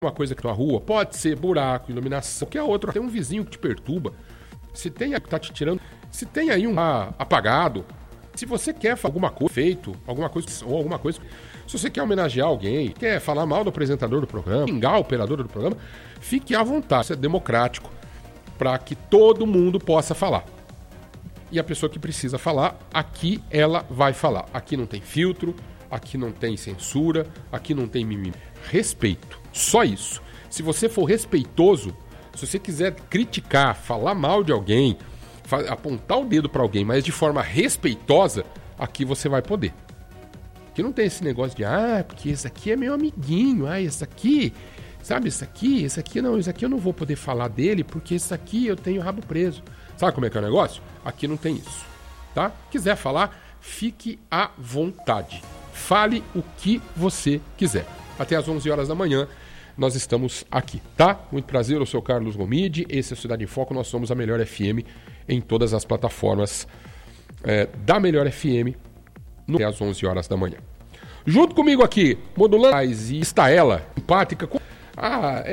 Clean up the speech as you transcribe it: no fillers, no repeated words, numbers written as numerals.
uma coisa que na rua, pode ser buraco, iluminação, qualquer outra, tem um vizinho que te perturba, se tem que tá te tirando, se tem aí um apagado, se você quer fazer alguma coisa, feito, alguma coisa, ou alguma coisa, se você quer homenagear alguém, quer falar mal do apresentador do programa, xingar o operador do programa, fique à vontade, isso é democrático, para que todo mundo possa falar. E a pessoa que precisa falar, aqui ela vai falar. Aqui não tem filtro, aqui não tem censura, aqui não tem mimimi. Respeito, só isso. Se você for respeitoso, se você quiser criticar, falar mal de alguém, apontar o dedo para alguém, mas de forma respeitosa, aqui você vai poder. Aqui não tem esse negócio de, porque esse aqui é meu amiguinho, esse aqui, sabe, esse aqui eu não vou poder falar dele, porque esse aqui eu tenho rabo preso. Sabe como é que é o negócio? Aqui não tem isso, tá? Quiser falar, fique à vontade. Fale o que você quiser. Até às 11 horas da manhã nós estamos aqui, tá? Muito prazer, eu sou o Carlos Gomide, esse é o Cidade em Foco, nós somos a Melhor FM em todas as plataformas da Melhor FM até às 11 horas da manhã. Junto comigo aqui, modulando e está ela, empática com...